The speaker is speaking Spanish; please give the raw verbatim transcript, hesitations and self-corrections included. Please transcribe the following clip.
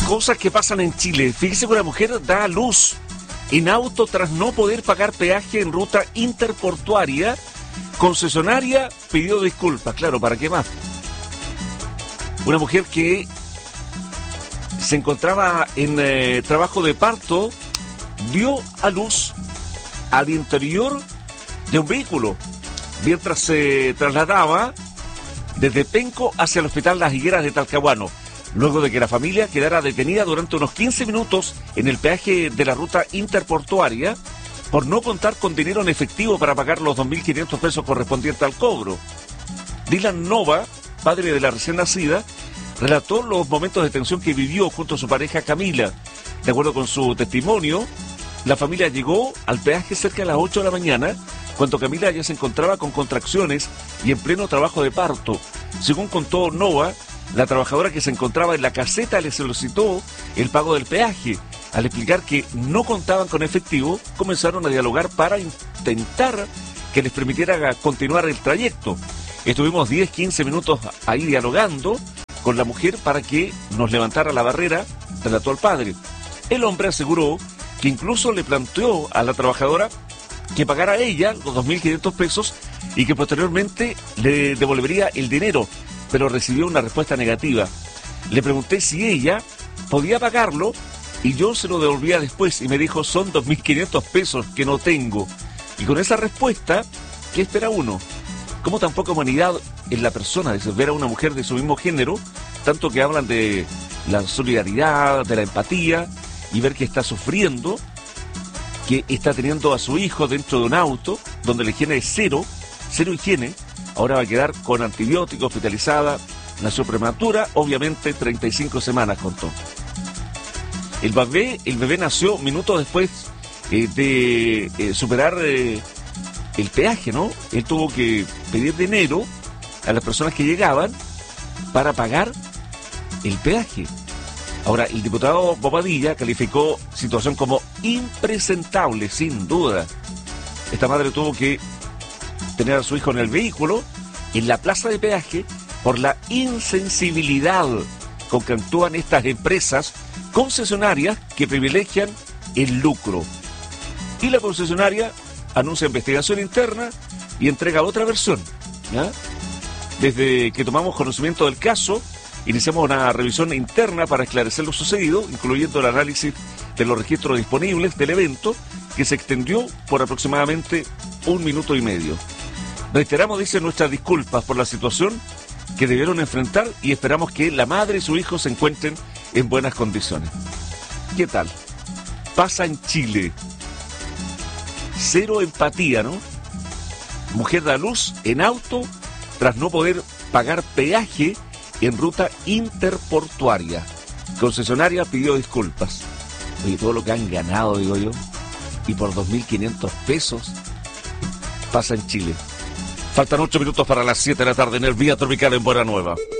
Cosas que pasan en Chile. Fíjese que una mujer da a luz en auto tras no poder pagar peaje en ruta interportuaria. Concesionaria pidió disculpas. Claro, ¿para qué más? Una mujer que se encontraba en eh, trabajo de parto dio a luz al interior de un vehículo mientras se trasladaba desde Penco hacia el Hospital Las Higueras de Talcahuano, luego de que la familia quedara detenida durante unos quince minutos en el peaje de la ruta interportuaria por no contar con dinero en efectivo para pagar los dos mil quinientos pesos correspondientes al cobro. Dylan Nova, padre de la recién nacida, relató los momentos de tensión que vivió junto a su pareja Camila. De acuerdo con su testimonio, la familia llegó al peaje cerca de las ocho de la mañana, cuando Camila ya se encontraba con contracciones y en pleno trabajo de parto. Según contó Nova, la trabajadora que se encontraba en la caseta le solicitó el pago del peaje. Al explicar que no contaban con efectivo, comenzaron a dialogar para intentar que les permitiera continuar el trayecto. Estuvimos diez a quince minutos ahí dialogando con la mujer para que nos levantara la barrera, relató el padre. El hombre aseguró que incluso le planteó a la trabajadora que pagara a ella los dos mil quinientos pesos y que posteriormente le devolvería el dinero, pero recibió una respuesta negativa. Le pregunté si ella podía pagarlo y yo se lo devolvía después y me dijo son dos mil quinientos pesos que no tengo. Y con esa respuesta, ¿qué espera uno? Como tan poca humanidad en la persona, de ver a una mujer de su mismo género, tanto que hablan de la solidaridad, de la empatía, y ver que está sufriendo, que está teniendo a su hijo dentro de un auto, donde la higiene es cero, cero higiene, ahora va a quedar con antibióticos, hospitalizada, nació prematura, obviamente treinta y cinco semanas contó. El bebé, el bebé nació minutos después eh, de eh, superar eh, el peaje, ¿no? Él tuvo que pedir dinero a las personas que llegaban para pagar el peaje. Ahora, el diputado Bobadilla calificó situación como impresentable, sin duda. Esta madre tuvo que tener a su hijo en el vehículo, en la plaza de peaje, por la insensibilidad con que actúan estas empresas concesionarias que privilegian el lucro. Y la concesionaria anuncia investigación interna y entrega otra versión, ¿ya? Desde que tomamos conocimiento del caso, iniciamos una revisión interna para esclarecer lo sucedido, incluyendo el análisis de los registros disponibles del evento, que se extendió por aproximadamente un minuto y medio. Reiteramos, dice, nuestras disculpas por la situación que debieron enfrentar y esperamos que la madre y su hijo se encuentren en buenas condiciones. ¿Qué tal? Pasa en Chile. Cero empatía, ¿no? Mujer da luz en auto tras no poder pagar peaje en ruta interportuaria. Concesionaria pidió disculpas. Oye, todo lo que han ganado, digo yo, y por dos mil quinientos pesos, pasa en Chile. Faltan ocho minutos para las siete de la tarde en el Vía Tropical en Buena Nueva.